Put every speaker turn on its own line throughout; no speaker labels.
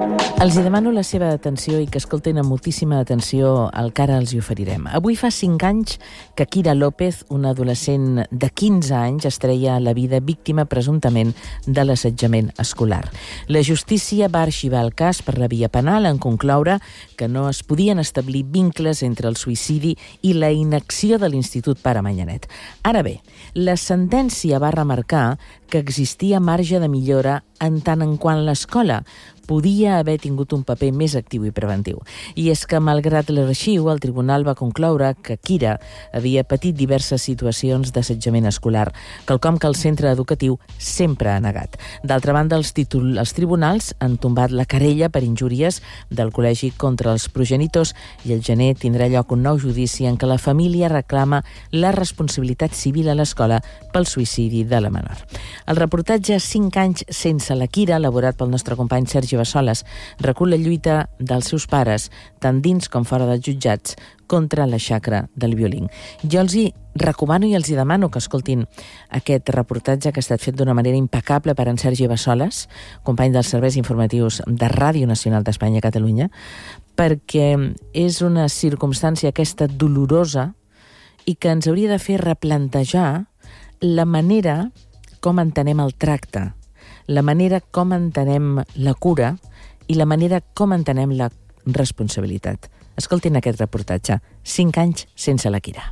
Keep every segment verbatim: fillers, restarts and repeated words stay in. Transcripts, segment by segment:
Els hi demano la seva atenció i que escolten amb moltíssima atenció el que ara els hi oferirem. Avui fa cinc anys que Kira López, una adolescent de quinze anys, es treia a la vida víctima presumptament de l'assetjament escolar. La justícia va arxivar el cas per la via penal en concloure que no es podien establir vincles entre el suïcidi i la inacció de l'Institut Pare Manyanet. Ara bé, la sentència va remarcar que existia marge de millora en tant en quant l'escola podia haver tingut un paper més actiu i preventiu. I és que, malgrat l'arxiu, el tribunal va concloure que Kira havia patit diverses situacions d'assetjament escolar, quelcom que el centre educatiu sempre ha negat. D'altra banda, els, títol, els tribunals han tombat la querella per injúries del col·legi contra els progenitors i el gener tindrà lloc un nou judici en què la família reclama la responsabilitat civil a l'escola pel suïcidi de la menor. El reportatge cinc anys sense la Kira, elaborat pel nostre company Sergi Bassoles, recull la lluita dels seus pares, tant dins com fora dels jutjats, contra la xacra del violí. Jo els hi recomano i els hi demano que escoltin aquest reportatge que ha estat fet d'una manera impecable per en Sergi Bassoles, company dels serveis informatius de Ràdio Nacional d'Espanya a Catalunya, perquè és una circumstància aquesta dolorosa i que ens hauria de fer replantejar la manera com entenem el tracte, la manera com entenem la cura i la manera com entenem la responsabilitat. Escoltin aquest reportatge. Cinc anys sense la Kira.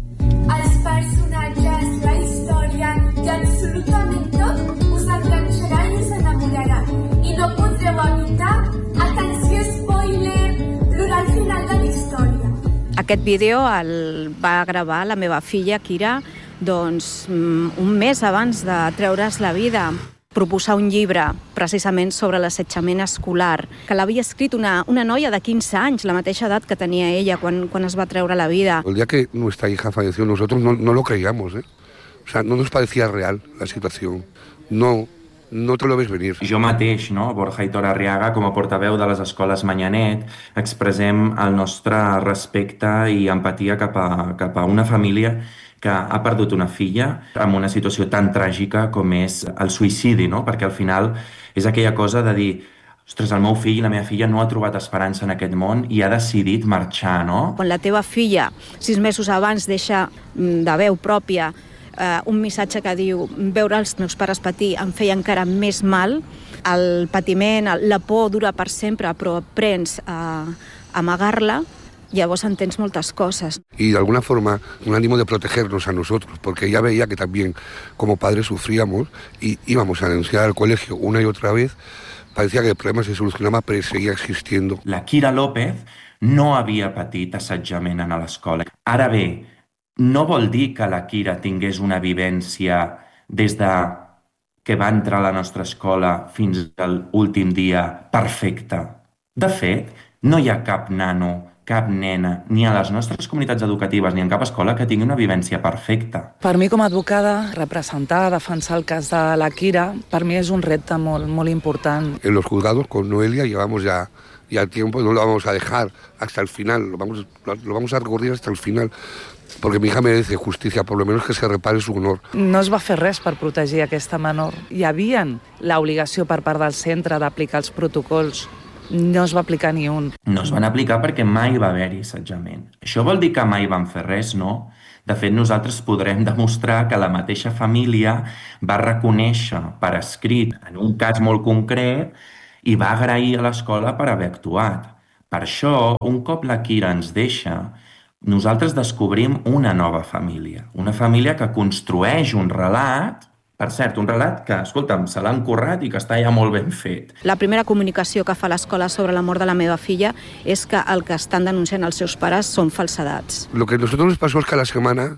Els personatges, la història i absolutament tot us enganxarà i us enamorarà. I no podreu evitar, atenció spoiler, plorar al final de la història.
Aquest vídeo el va gravar la meva filla, Kira, doncs un mes abans de treure's la vida. Proposar un llibre precisament sobre l'assetjament escolar, que l'havia escrit una, una noia de quinze anys, la mateixa edat que tenia ella quan, quan es va treure la vida.
El día que nuestra hija falleció, nosotros no, no lo creíamos, ¿eh? O sea, no nos parecía real la situación. No, no te lo ves venir.
Jo mateix, no? Borja Aitor Arriaga, com a portaveu de les escoles Manyanet, expressem el nostre respecte i empatia cap a, cap a una família que ha perdut una filla amb una situació tan tràgica com és el suïcidi, no? Perquè al final és aquella cosa de dir ostres, el meu fill i la meva filla no ha trobat esperança en aquest món i ha decidit marxar, no?
Quan la teva filla, sis mesos abans, deixa de veu pròpia eh, un missatge que diu veure els meus pares patir em feia encara més mal, el patiment, la por dura per sempre, però aprens a amagar-la, llavors entens moltes cosas.
Y de alguna forma un ánimo de protegernos a nosotros, porque ella veía que también como padres sufríamos y íbamos a denunciar al colegio una y otra vez. Parecía que el problema se solucionaba, pero seguía existiendo.
La Kira López no havia patit assetjament a l'escola. Ara bé, no vol dir que la Kira tingués una vivència des de que va entrar a la nostra escola fins a l'últim dia perfecta. De fet, no hi ha cap nano, cap nena, ni a les nostres comunitats educatives ni en cap escola que tingui una vivència perfecta.
Per mi com a advocada, representar, defensar el cas de la Kira, per mi és un repte molt, molt important.
En los juzgados con Noelia llevamos ya, ya tiempo, no lo vamos a dejar hasta el final, lo vamos, lo vamos a recorrer hasta el final, porque mi hija merece justicia, por lo menos que se repare su honor.
No es va fer res per protegir aquesta menor. Hi havia l'obligació per part del centre d'aplicar els protocols. No es va aplicar ni un.
No es van aplicar perquè mai va haver-hi assetjament. Això vol dir que mai van fer res, no? De fet, nosaltres podrem demostrar que la mateixa família va reconèixer per escrit en un cas molt concret i va agrair a l'escola per haver actuat. Per això, un cop la Kira ens deixa, nosaltres descobrim una nova família. Una família que construeix un relat, per cert, un relat que, escolta'm, se l'han currat i que està ja molt ben fet.
La primera comunicació que fa l'escola sobre la mort de la meva filla és que el que estan denunciant els seus pares són falsedats.
Lo que a nosotros nos pasó es que a la semana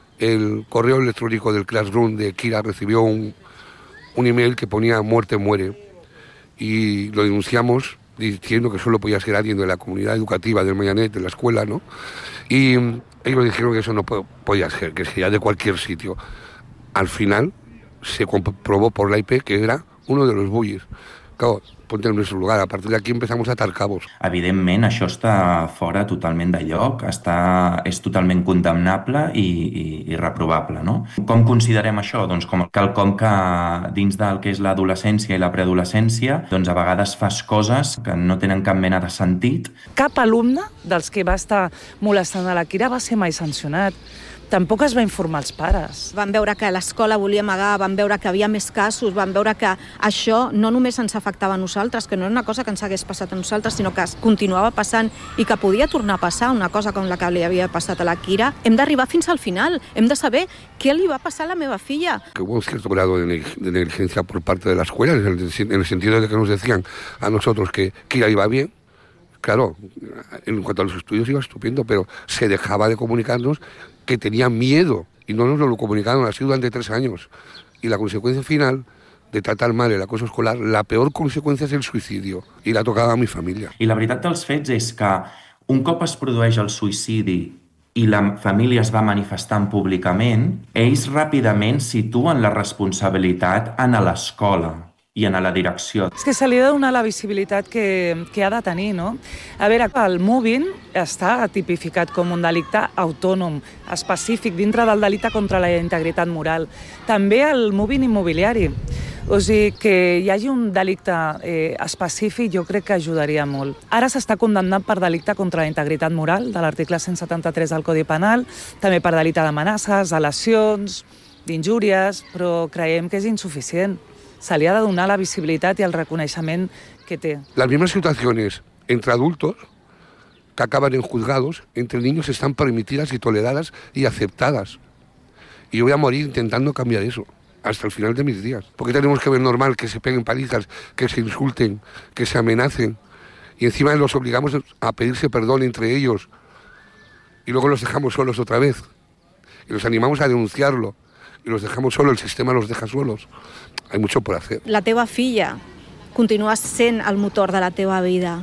el correo electrónico del Classroom de Kira recibió un, un email que ponía muerte muere y lo denunciamos diciendo que solo podía ser alguien de la comunidad educativa del Manyanet, de la escuela, ¿no? Y ellos dijeron que eso no podía ser, que sería de cualquier sitio. Al final se comprobó por la I P que era uno de los bullies. Claro, ponte en nuestro lugar. A partir de aquí empezamos a atar cabos.
Evidentment, això està fora totalment de lloc, està, és totalment condemnable i, i, i reprovable, no? Com considerem això? Doncs com quelcom que dins del que és l'adolescència i la preadolescència, doncs a vegades fas coses que no tenen cap mena de sentit.
Cap alumne dels que va estar molestant a la Kira va ser mai sancionat. Tampoc es va informar els pares.
Van veure que l'escola volia amagar, van veure que havia més casos, van veure que això no només ens afectava a nosaltres, que no era una cosa que ens hagués passat a nosaltres, sinó que continuava passant i que podia tornar a passar, una cosa com la que li havia passat a la Kira. Hem d'arribar fins al final, hem de saber què li va passar a la meva filla.
Que hubo un cierto grado de, de negligencia por parte de la escuela, en el, en el sentido de que nos decían a nosotros que Kira iba bien. Claro, en cuanto a los estudios iba estupendo, pero se dejaba de comunicarnos que tenía miedo y no nos lo comunicaron así durante tres años. Y la consecuencia final de tratar mal el acoso escolar, la peor consecuencia es el suicidio y la tocaba a mi família.
I la veritat dels fets és que un cop es produeix el suïcidi i la família es va manifestant públicament, ells ràpidament situen la responsabilitat en l'escola i en la direcció.
És que se li ha de donar la visibilitat que, que ha de tenir, no? A veure, el mobbing està tipificat com un delicte autònom, específic, dintre del delicte contra la integritat moral. També el mobbing immobiliari. O sigui, que hi hagi un delicte eh, específic jo crec que ajudaria molt. Ara s'està condemnant per delicte contra la integritat moral de l'article cent setanta-tres del Codi Penal, també per delicte d'amenaces, de lesions, d'injúries, però creiem que és insuficient. Se li ha de donar la visibilitat i el reconeixement que té.
Las mismas situaciones entre adultos que acaban en juzgados, entre niños están permitidas y toleradas y aceptadas. Y yo voy a morir intentando cambiar eso hasta el final de mis días. Porque tenemos que ver normal que se peguen palizas, que se insulten, que se amenacen. Y encima los obligamos a pedirse perdón entre ellos. Y luego los dejamos solos otra vez. Y los animamos a denunciarlo. Y los dejamos solos, el sistema los deja solos. Hay mucho por hacer.
La teva filla continua sent el motor de la teva vida.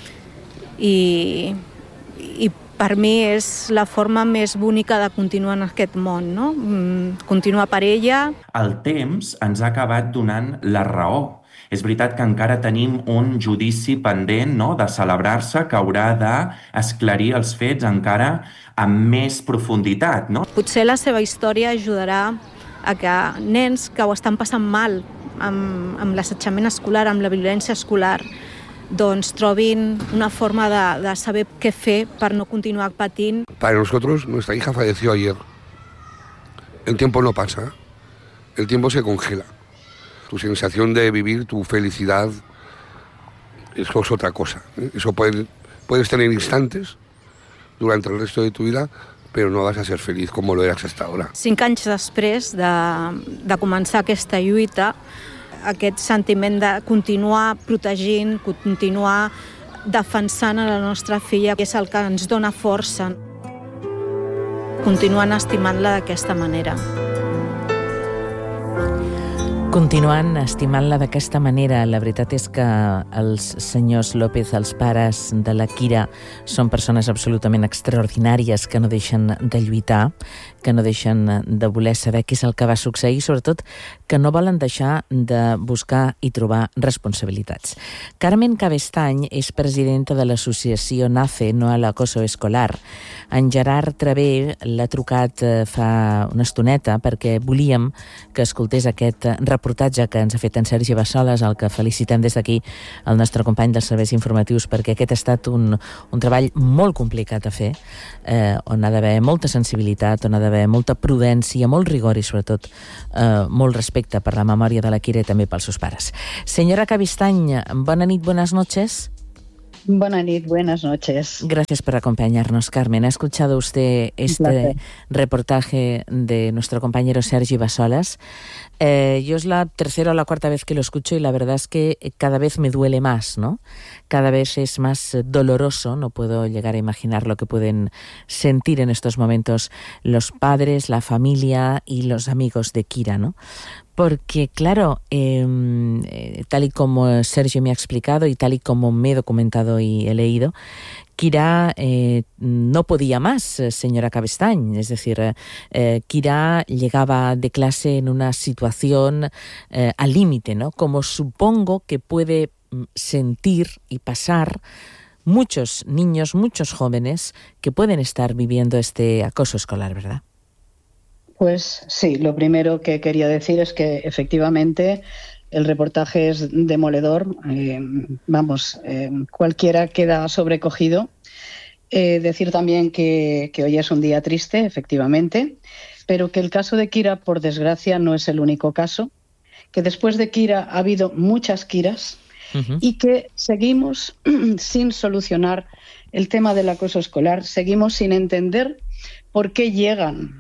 I, i per mi és la forma més bonica de continuar en aquest món, no? Continuar per ella.
El temps ens ha acabat donant la raó. És veritat que encara tenim un judici pendent, no?, de celebrar-se, que haurà d'esclarir els fets encara amb més profunditat, no?
Potser la seva història ajudarà a que nens que ho estan passant mal amb, amb l'assetjament escolar, amb la violència escolar, doncs trobin una forma de, de saber què fer per no continuar patint.
Para nosotros, nuestra hija falleció ayer. El tiempo no pasa, el tiempo se congela. Tu sensación de vivir, tu felicidad, eso es otra cosa. Eso puede, puedes tener instantes durante el resto de tu vida, però no vas a ser feliç com lo eres hasta ahora.
Cinc anys després de, de començar aquesta lluita, aquest sentiment de continuar protegint, continuar defensant a la nostra filla, és el que ens dona força. Continuant estimant-la d'aquesta manera.
Continuant estimant-la d'aquesta manera, la veritat és que els senyors López, els pares de la Kira, són persones absolutament extraordinàries que no deixen de lluitar, que no deixen de voler saber què és el que va succeir, sobretot que no volen deixar de buscar i trobar responsabilitats. Carmen Cabestany és presidenta de l'associació NACE, No al Acoso Escolar. En Gerard Travé l'ha trucat fa una estoneta perquè volíem que escoltés aquest reportatge que ens ha fet en Sergi Bassoles, el que felicitem des d'aquí el nostre company dels serveis informatius, perquè aquest ha estat un, un treball molt complicat a fer, eh, on ha d'haver molta sensibilitat, on ha d'haver molta prudència, molt rigor i sobretot eh, molt respecte per la memòria de la Kira i també pels seus pares. Senyora Cabestany, bona nit, buenas noches.
Buenas noches, buenas noches.
Gracias por acompañarnos, Carmen. ¿Ha escuchado usted este reportaje de nuestro compañero Sergi Bassoles? Eh, yo es la tercera o la cuarta vez que lo escucho y la verdad es que cada vez me duele más, ¿no? Cada vez es más doloroso, no puedo llegar a imaginar lo que pueden sentir en estos momentos los padres, la familia y los amigos de Kira, ¿no? Porque, claro, eh, tal y como Sergio me ha explicado y tal y como me he documentado y he leído, Kira eh, no podía más, señora Cabestany. Es decir, eh, Kira llegaba de clase en una situación eh, al límite, ¿no? Como supongo que puede sentir y pasar muchos niños, muchos jóvenes que pueden estar viviendo este acoso escolar, ¿verdad?
Pues sí, lo primero que quería decir es que efectivamente el reportaje es demoledor. Eh, vamos, eh, cualquiera queda sobrecogido. Eh, decir también que, que hoy es un día triste, efectivamente, pero que el caso de Kira, por desgracia, no es el único caso, que después de Kira ha habido muchas Kiras, uh-huh. y que seguimos sin solucionar el tema del acoso escolar, seguimos sin entender por qué llegan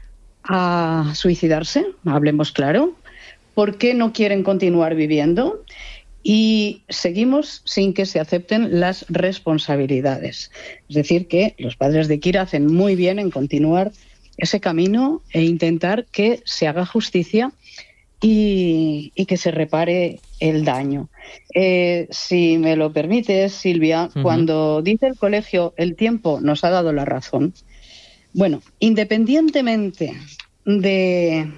a suicidarse, hablemos claro, por qué no quieren continuar viviendo, y seguimos sin que se acepten las responsabilidades. Es decir, que los padres de Kira hacen muy bien en continuar ese camino e intentar que se haga justicia y, y que se repare el daño. Eh, si me lo permites, Silvia, uh-huh. cuando dice el colegio el tiempo nos ha dado la razón, bueno, independientemente de,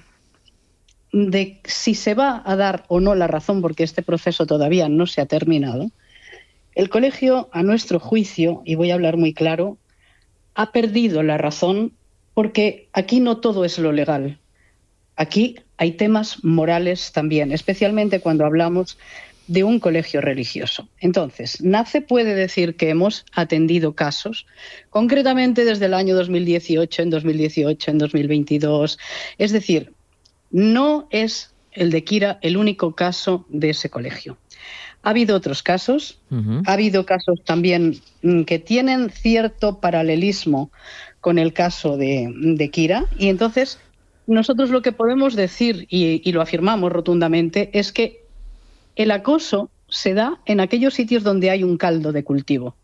de si se va a dar o no la razón, porque este proceso todavía no se ha terminado, el colegio, a nuestro juicio, y voy a hablar muy claro, ha perdido la razón porque aquí no todo es lo legal. Aquí hay temas morales también, especialmente cuando hablamos de un colegio religioso. Entonces, NACE puede decir que hemos atendido casos, concretamente desde el año dos mil dieciocho, en dos mil dieciocho, en dos mil veintidós. Es decir, no es el de Kira el único caso de ese colegio. Ha habido otros casos, uh-huh. ha habido casos también que tienen cierto paralelismo con el caso de, de Kira, y entonces nosotros lo que podemos decir, y, y lo afirmamos rotundamente, es que el acoso se da en aquellos sitios donde hay un caldo de cultivo.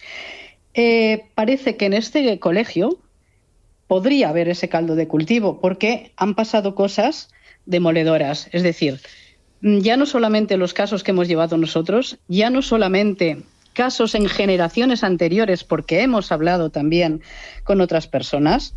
Eh, parece que en este colegio podría haber ese caldo de cultivo porque han pasado cosas demoledoras. Es decir, ya no solamente los casos que hemos llevado nosotros, ya no solamente casos en generaciones anteriores, porque hemos hablado también con otras personas,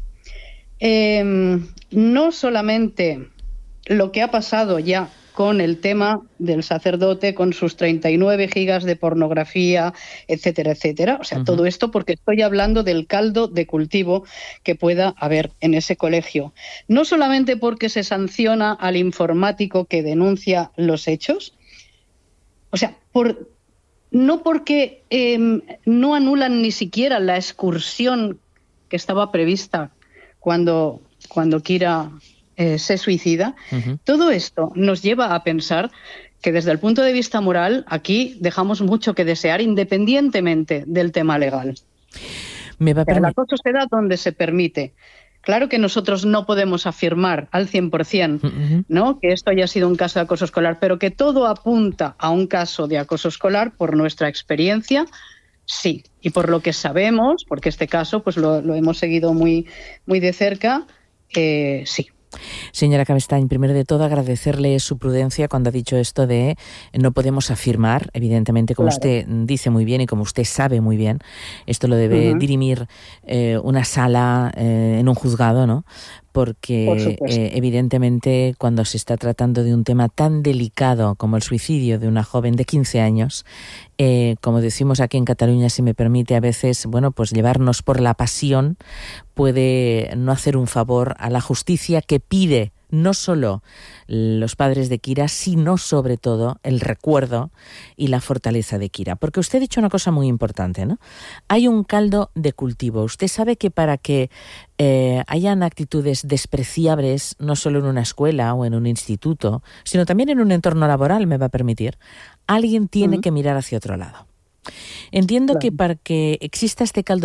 eh, no solamente lo que ha pasado ya con el tema del sacerdote, con sus treinta y nueve gigas de pornografía, etcétera, etcétera. O sea, uh-huh. todo esto porque estoy hablando del caldo de cultivo que pueda haber en ese colegio. No solamente porque se sanciona al informático que denuncia los hechos, o sea, por, no porque eh, no anulan ni siquiera la excursión que estaba prevista cuando, cuando Kira Eh, se suicida. Uh-huh. Todo esto nos lleva a pensar que desde el punto de vista moral aquí dejamos mucho que desear independientemente del tema legal.
Me va a permi-
el acoso se da donde se permite. Claro que nosotros no podemos afirmar al cien por ciento, uh-huh. ¿no?, que esto haya sido un caso de acoso escolar, pero que todo apunta a un caso de acoso escolar por nuestra experiencia, sí. Y por lo que sabemos, porque este caso pues lo, lo hemos seguido muy, muy de cerca, eh, sí.
Señora Cabestany, primero de todo agradecerle su prudencia cuando ha dicho esto de no podemos afirmar, evidentemente, como claro. usted dice muy bien y como usted sabe muy bien, esto lo debe uh-huh. dirimir eh, una sala eh, en un juzgado, ¿no? Porque eh, evidentemente cuando se está tratando de un tema tan delicado como el suicidio de una joven de quince años, eh, como decimos aquí en Cataluña, si me permite, a veces, bueno, pues llevarnos por la pasión puede no hacer un favor a la justicia que pide no solo los padres de Kira, sino sobre todo el recuerdo y la fortaleza de Kira. Porque usted ha dicho una cosa muy importante, ¿no? Hay un caldo de cultivo. Usted sabe que para que eh, hayan actitudes despreciables, no solo en una escuela o en un instituto, sino también en un entorno laboral, me va a permitir, alguien tiene uh-huh. que mirar hacia otro lado. Entiendo claro. que para que exista este caldo